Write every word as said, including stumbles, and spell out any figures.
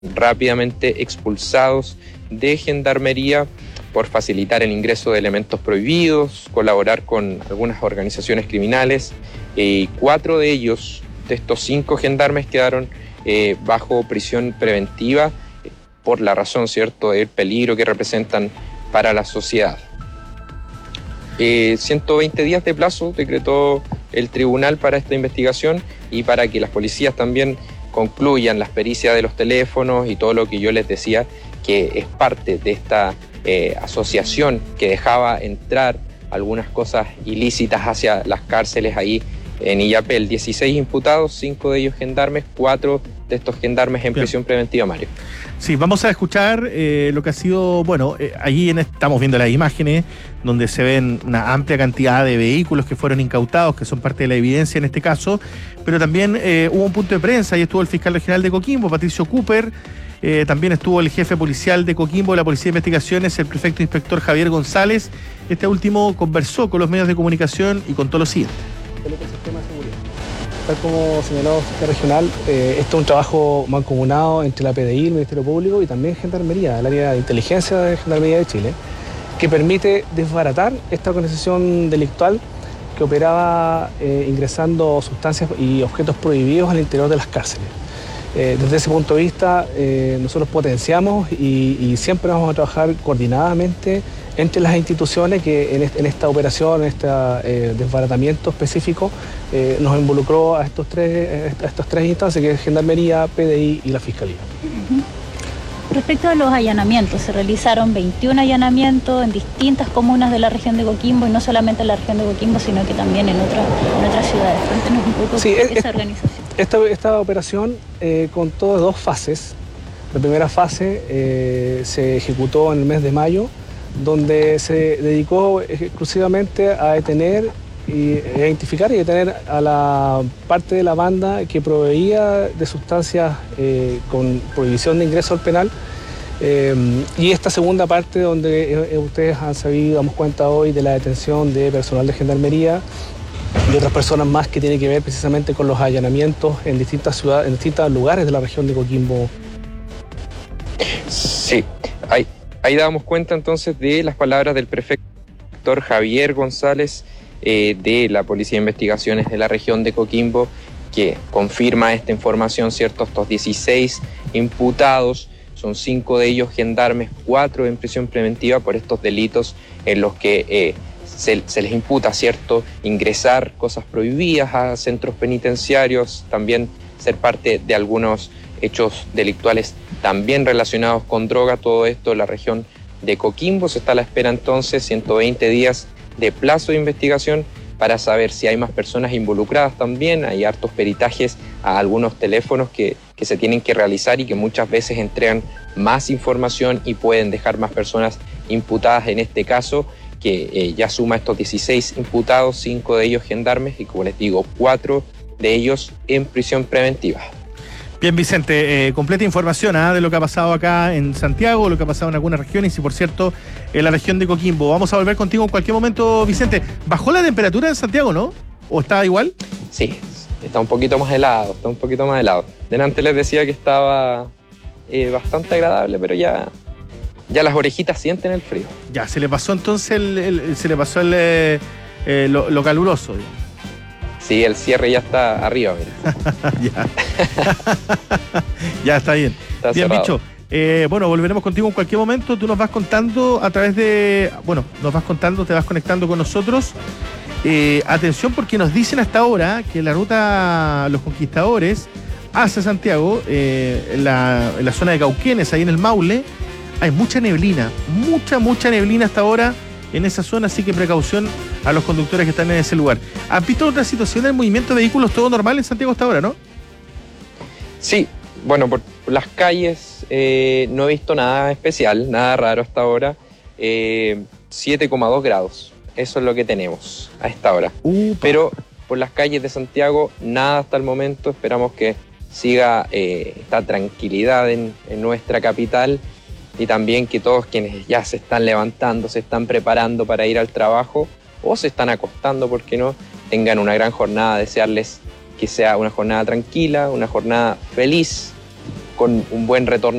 rápidamente expulsados de Gendarmería por facilitar el ingreso de elementos prohibidos, colaborar con algunas organizaciones criminales. Eh, cuatro de ellos, de estos cinco gendarmes, quedaron eh, bajo prisión preventiva eh, por la razón, ¿cierto?, del peligro que representan para la sociedad. Eh, ciento veinte días de plazo decretó el tribunal para esta investigación y para que las policías también concluyan las pericias de los teléfonos y todo lo que yo les decía que es parte de esta eh, asociación que dejaba entrar algunas cosas ilícitas hacia las cárceles ahí en Illapel. dieciséis imputados, cinco de ellos gendarmes, cuatro de estos gendarmes en Bien. prisión preventiva, Mario. Sí, vamos a escuchar eh, lo que ha sido, bueno, eh, allí en, estamos viendo las imágenes donde se ven una amplia cantidad de vehículos que fueron incautados, que son parte de la evidencia en este caso, pero también eh, hubo un punto de prensa y estuvo el fiscal regional de Coquimbo, Patricio Cooper, eh, también estuvo el jefe policial de Coquimbo, de la Policía de Investigaciones, el prefecto inspector Javier González. Este último conversó con los medios de comunicación y contó lo siguiente. El ecosistema de seguridad. Tal como señaló el fiscal regional, eh, esto es un trabajo mancomunado entre la P D I, el Ministerio Público y también Gendarmería, el área de inteligencia de Gendarmería de Chile, que permite desbaratar esta organización delictual que operaba eh, ingresando sustancias y objetos prohibidos al interior de las cárceles. Eh, desde ese punto de vista, eh, nosotros potenciamos y, y siempre vamos a trabajar coordinadamente entre las instituciones que en, este, en esta operación, en este eh, desbaratamiento específico, eh, nos involucró a, estos tres, a estas tres instancias, que es Gendarmería, P D I y la Fiscalía. Uh-huh. Respecto a los allanamientos, se realizaron veintiún allanamientos en distintas comunas de la región de Coquimbo, y no solamente en la región de Coquimbo, sino que también en, otra, en otras ciudades. Cuéntenos un poco sí, esa es, organización. Esta, esta operación eh, contó de dos fases. La primera fase eh, se ejecutó en el mes de mayo, donde se dedicó exclusivamente a detener y a identificar y detener a la parte de la banda que proveía de sustancias eh, con prohibición de ingreso al penal. Eh, y esta segunda parte donde eh, ustedes han sabido, damos cuenta hoy de la detención de personal de Gendarmería y otras personas más, que tiene que ver precisamente con los allanamientos en distintas ciudades, en distintos lugares de la región de Coquimbo. Sí, hay Ahí dábamos cuenta entonces de las palabras del prefecto Javier González eh, de la Policía de Investigaciones de la región de Coquimbo, que confirma esta información, ¿cierto? Estos dieciséis imputados, son cinco de ellos gendarmes, cuatro en prisión preventiva por estos delitos en los que eh, se, se les imputa, ¿cierto?, ingresar cosas prohibidas a centros penitenciarios, también ser parte de algunos hechos delictuales también relacionados con droga. Todo esto en la región de Coquimbo. Se está a la espera entonces ciento veinte días de plazo de investigación para saber si hay más personas involucradas también. Hay hartos peritajes a algunos teléfonos que, que se tienen que realizar y que muchas veces entregan más información y pueden dejar más personas imputadas en este caso, que eh, ya suma estos dieciséis imputados, cinco de ellos gendarmes y, como les digo, cuatro de ellos en prisión preventiva. Bien, Vicente, eh, completa información ¿eh? de lo que ha pasado acá en Santiago, lo que ha pasado en algunas regiones y, por cierto, en la región de Coquimbo. Vamos a volver contigo en cualquier momento, Vicente. ¿Bajó la temperatura en Santiago, no? ¿O está igual? Sí, está un poquito más helado, está un poquito más helado. Delante les decía que estaba eh, bastante agradable, pero ya, ya las orejitas sienten el frío. Ya, se le pasó entonces el, el, se le pasó el, eh, eh, lo, lo caluroso, digamos. Sí, el cierre ya está arriba, mira. ya. ya está bien. Está bien, cerrado. Bicho. Eh, bueno, volveremos contigo en cualquier momento. Tú nos vas contando a través de... Bueno, nos vas contando, te vas conectando con nosotros. Eh, atención, porque nos dicen hasta ahora que la ruta Los Conquistadores hacia Santiago, eh, en, la, en la zona de Cauquenes, ahí en el Maule, hay mucha neblina. Mucha, mucha neblina hasta ahora en esa zona, así que precaución a los conductores que están en ese lugar. ¿Has visto otra situación del movimiento de vehículos todo normal en Santiago hasta ahora, no? Sí, bueno, por, por las calles eh, no he visto nada especial, nada raro hasta ahora. Eh, siete coma dos grados, eso es lo que tenemos a esta hora. Upa. Pero por las calles de Santiago nada hasta el momento. Esperamos que siga eh, esta tranquilidad en, en nuestra capital, y también que todos quienes ya se están levantando, se están preparando para ir al trabajo o se están acostando, ¿por qué no?, tengan una gran jornada. Desearles que sea una jornada tranquila, una jornada feliz, con un buen retorno